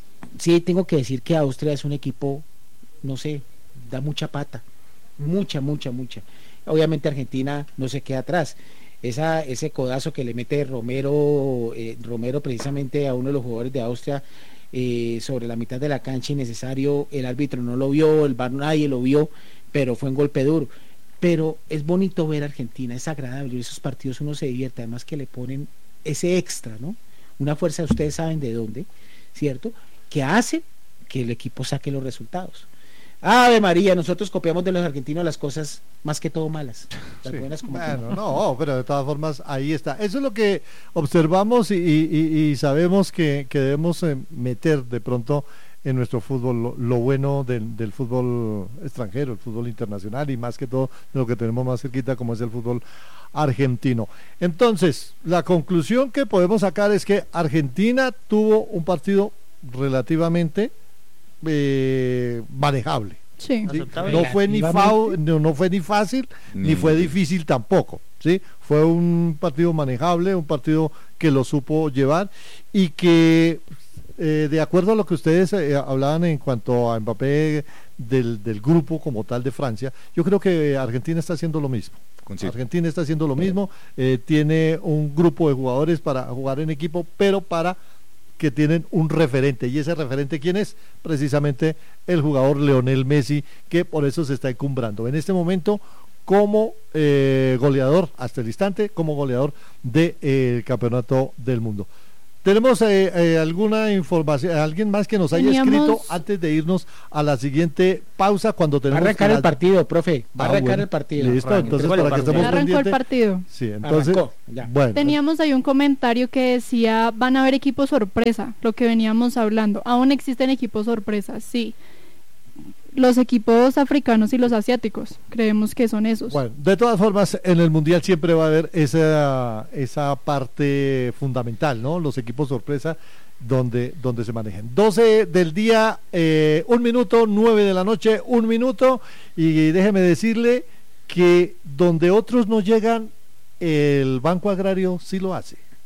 sí tengo que decir que Austria es un equipo, no sé, da mucha pata, mucha, mucha, mucha. Obviamente Argentina no se queda atrás. Esa, ese codazo que le mete Romero, eh, Romero precisamente a uno de los jugadores de Austria eh, sobre la mitad de la cancha innecesario, el árbitro no lo vio, el V A R nadie lo vio, pero fue un golpe duro. Pero es bonito ver a Argentina, es agradable, esos partidos uno se divierte, además que le ponen ese extra, ¿no? Una fuerza, ustedes saben de dónde, ¿cierto? Que hace que el equipo saque los resultados. Ave María, nosotros copiamos de los argentinos las cosas más que todo malas, las sí, buenas como bueno, no, pero de todas formas ahí está. Eso es lo que observamos y, y, y sabemos que, que debemos eh, meter de pronto en nuestro fútbol lo, lo bueno del, del fútbol extranjero, el fútbol internacional, y más que todo de lo que tenemos más cerquita, como es el fútbol argentino. Entonces, la conclusión que podemos sacar es que Argentina tuvo un partido relativamente eh, manejable. Sí. ¿Sí? No fue ni fa no, no fue ni fácil ni, ni fue difícil tampoco, ¿sí? Fue un partido manejable, un partido que lo supo llevar y que eh, de acuerdo a lo que ustedes eh, hablaban en cuanto a Mbappé del, del grupo como tal de Francia, yo creo que Argentina está haciendo lo mismo. Sí. Argentina está haciendo lo mismo, eh, tiene un grupo de jugadores para jugar en equipo, pero para que tienen un referente, y ese referente, ¿quién es? Precisamente el jugador Lionel Messi, que por eso se está encumbrando en este momento como eh, goleador, hasta el instante, como goleador del de, eh, campeonato del mundo. ¿Tenemos eh, eh, alguna información, alguien más que nos haya Teníamos... escrito antes de irnos a la siguiente pausa cuando tenemos... Va a arrancar la... el partido, profe, va ah, a arrancar bueno, el partido. Listo, Arranque. entonces para que estemos ya arrancó pendientes... el partido. Sí, entonces... Arrancó, ya. Bueno. Teníamos ahí un comentario que decía, van a haber equipos sorpresa, lo que veníamos hablando. Aún existen equipos sorpresa, sí. Los equipos africanos y los asiáticos, creemos que son esos. Bueno, de todas formas, en el Mundial siempre va a haber esa, esa parte fundamental, ¿no? Los equipos sorpresa donde, donde se manejen. doce del día, eh, un minuto, nueve de la noche, un minuto, y déjeme decirle que donde otros no llegan, el Banco Agrario sí lo hace.